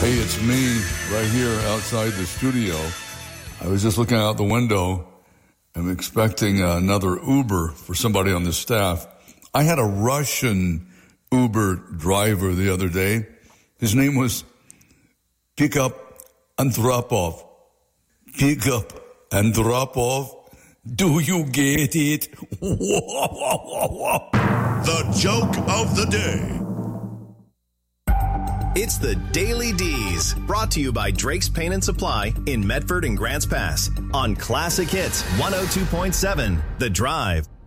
Hey, it's me right here outside the studio. I was just looking out the window. I'm expecting another Uber for somebody on the staff. I had a Russian Uber driver the other day. His name was Pickup Andropov. Pickup Andropov. Do you get it? The joke of the day. It's the Daily D's, brought to you by Drake's Paint and Supply in Medford and Grants Pass on Classic Hits 102.7 The Drive.